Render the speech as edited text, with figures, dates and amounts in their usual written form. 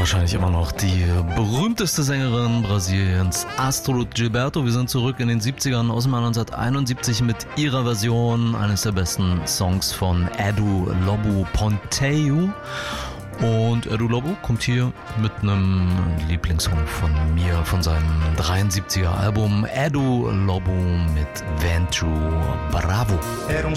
wahrscheinlich immer noch die berühmteste Sängerin Brasiliens, Astrud Gilberto. Wir sind zurück in den 70ern aus dem Jahr 1971 mit ihrer Version eines der besten Songs von Edu Lobo, Ponteio. Und Edu Lobo kommt hier mit einem Lieblingssong von mir, von seinem 73er Album Edu Lobo mit Vento Bravo.